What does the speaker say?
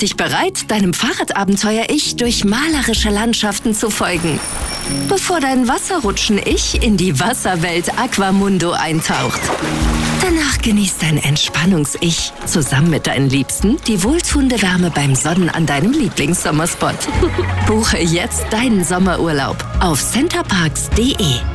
dich bereit, deinem Fahrradabenteuer-Ich durch malerische Landschaften zu folgen, bevor dein Wasserrutschen-Ich in die Wasserwelt Aquamundo eintaucht. Danach genießt dein Entspannungs-Ich zusammen mit deinen Liebsten die wohltuende Wärme beim Sonnen an deinem Lieblingssommerspot. Buche jetzt deinen Sommerurlaub auf centerparks.de.